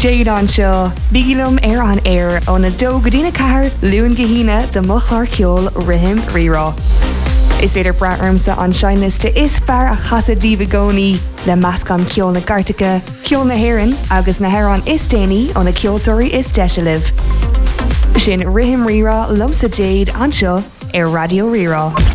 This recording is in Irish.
Jade an seo, bígilum an air ó na dó godína cahar luúin gahína de mochlar ceol rihim rirá. Is féidir braarmsa an seinliste is fear a chasadí gcónaí le meascan ceol na Gartacha, ceol na Héireann agus na Héireann is déanaí ó na ceoltóirí is deisialah. Sin rihim rirá lumsa Jade an seo ar Radio Rirá.